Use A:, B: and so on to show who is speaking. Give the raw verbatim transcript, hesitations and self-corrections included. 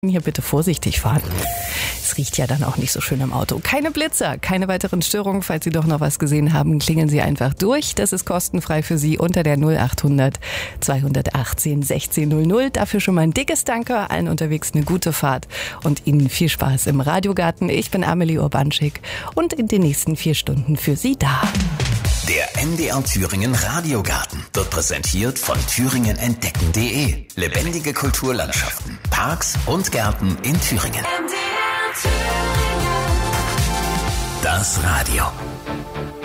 A: Hier bitte vorsichtig fahren. Es riecht ja dann auch nicht so schön im Auto. Keine Blitzer, keine weiteren Störungen. Falls Sie doch noch was gesehen haben, klingeln Sie einfach durch. Das ist kostenfrei für Sie unter der null achthundert zweihundertachtzehn sechzehn null null. Dafür schon mal ein dickes Danke. Allen unterwegs eine gute Fahrt und Ihnen viel Spaß im Radiogarten. Ich bin Amelie Urbanschik und in den nächsten vier Stunden für Sie da.
B: Der M D R Thüringen Radiogarten wird präsentiert von thüringen entdecken punkt de. Lebendige Kulturlandschaften, Parks und Gärten in Thüringen. Das Radio.